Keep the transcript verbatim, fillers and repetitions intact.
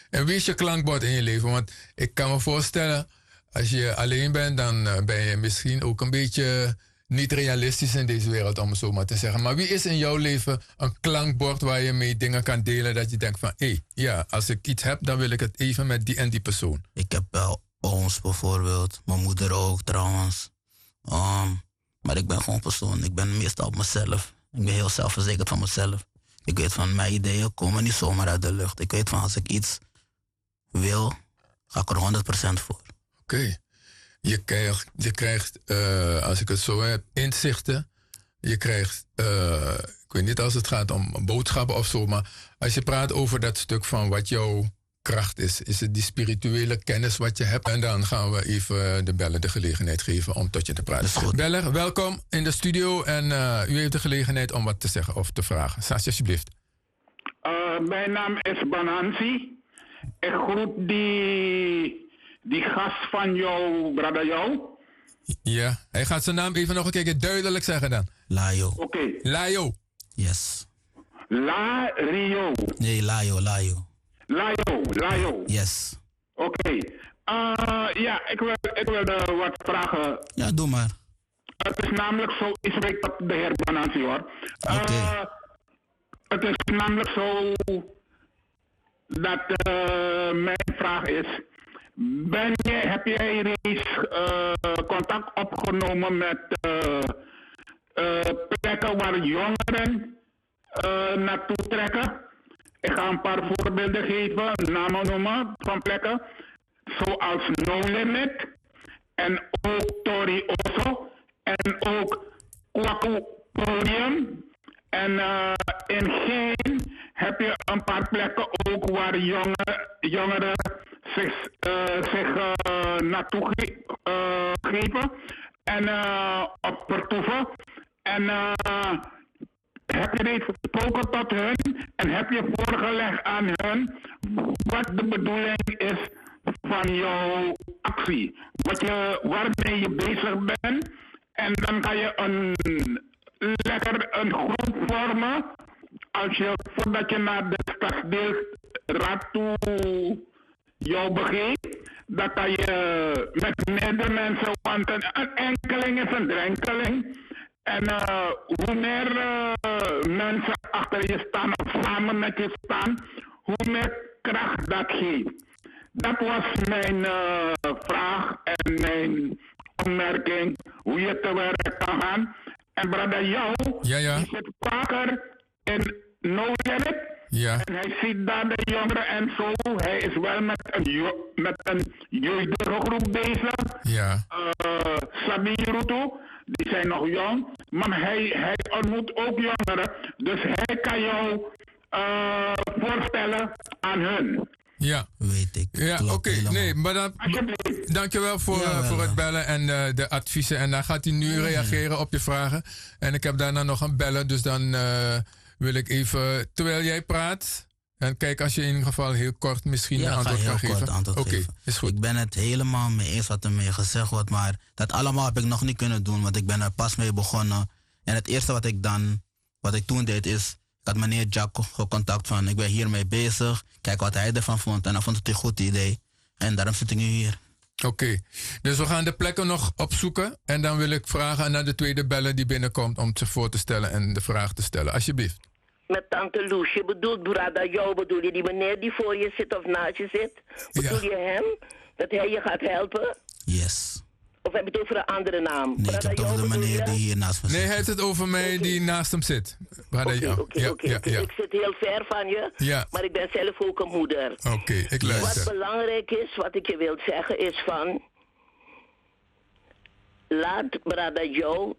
En wie is je klankbord in je leven? Want ik kan me voorstellen, als je alleen bent, dan uh, ben je misschien ook een beetje niet realistisch in deze wereld, om het zo maar te zeggen. Maar wie is in jouw leven een klankbord waar je mee dingen kan delen dat je denkt van, hé, hey, ja, als ik iets heb, dan wil ik het even met die en die persoon. Ik heb wel ooms bijvoorbeeld, mijn moeder ook trouwens. Um, maar ik ben gewoon persoon, ik ben meestal op mezelf. Ik ben heel zelfverzekerd van mezelf. Ik weet van, mijn ideeën komen niet zomaar uit de lucht. Ik weet van, als ik iets wil, ga ik er honderd procent voor. Oké. Okay. Je krijgt, je krijgt uh, als ik het zo heb, inzichten. Je krijgt, uh, ik weet niet als het gaat om boodschappen of zo, maar als je praat over dat stuk van wat jouw kracht is, is het die spirituele kennis wat je hebt. En dan gaan we even de beller de gelegenheid geven om tot je te praten. Beller, welkom in de studio en uh, u heeft de gelegenheid om wat te zeggen of te vragen. Sas, alsjeblieft. Uh, mijn naam is Banansi. Ik groet die... Die gast van jou, brada jou. Ja, hij gaat zijn naam even nog een keer duidelijk zeggen dan. Layo. Oké. Okay. Layo. Yes. La Rio. Nee, Layo, Layo. Layo, Layo. Yes. Oké. Okay. Uh, ja, ik wil, ik wilde wat vragen. Ja, doe maar. Het is namelijk zo, ik spreek tot de heer Banansi hoor. Oké. Okay. Uh, het is namelijk zo dat uh, mijn vraag is... Ben je, heb jij reeds uh, contact opgenomen met uh, uh, plekken waar jongeren uh, naartoe trekken? Ik ga een paar voorbeelden geven, namen noemen van plekken. Zoals No Limit en ook Tori Oso en ook Kwaku Podium. En uh, in Geen heb je een paar plekken ook waar jonge, jongeren zich, uh, zich uh, naartoe ge uh, geven en uh, op vertoeven. En uh, heb je reeds gesproken tot hun en heb je voorgelegd aan hun wat de bedoeling is van jouw actie. Wat je, waarmee je bezig bent. En dan kan je een, lekker een groep vormen als je, voordat je naar de stadsdeelraad toe jou begeeft, dat kan je met meerdere mensen, want een, een enkeling is een drenkeling. En uh, hoe meer uh, mensen achter je staan of samen met je staan, hoe meer kracht dat geeft. Dat was mijn uh, vraag en mijn opmerking, hoe je te werk kan gaan. En brother jou, ja, ja. die zit vaker in No Limit. Ja. En hij ziet daar de jongeren en zo. Hij is wel met een, met een jeugdige groep bezig. Ja. Uh, Sabirutu, die zijn nog jong. Maar hij, hij ontmoet ook jongeren. Dus hij kan jou uh, voorstellen aan hun. Ja. Weet ik. Ja, oké. Okay. Nee, maar dan... Dankjewel voor, ja, uh, voor het bellen en uh, de adviezen. En dan gaat hij nu ja. reageren op je vragen. En ik heb daarna nog een bellen, dus dan... Uh, wil ik even, terwijl jij praat, en kijk als je in ieder geval heel kort misschien ja, een antwoord kan geven. Oké, okay, is goed. Ik ben het helemaal mee eens wat er mee gezegd wordt, maar dat allemaal heb ik nog niet kunnen doen, want ik ben er pas mee begonnen. En het eerste wat ik dan, wat ik toen deed is, ik had meneer Jack gecontact van, ik ben hiermee bezig, kijk wat hij ervan vond en dan vond het een goed idee. En daarom zit ik nu hier. Oké, okay. Dus we gaan de plekken nog opzoeken en dan wil ik vragen naar de tweede beller die binnenkomt om zich voor te stellen en de vraag te stellen. Alsjeblieft. Met tante Loes, je bedoelt Brada jou, bedoel je die meneer die voor je zit of naast je zit? Bedoel ja. je hem? Dat hij je gaat helpen? Yes. Of heb je het over een andere naam? Nee, Brada ik heb het over de meneer die hier naast me zit. Nee, hij heeft het over mij okay. die naast hem zit. Oké, oké, oké. Ik zit heel ver van je, ja. maar ik ben zelf ook een moeder. Oké, okay, ik luister. Wat belangrijk is, wat ik je wil zeggen, is van... Laat Brada Joe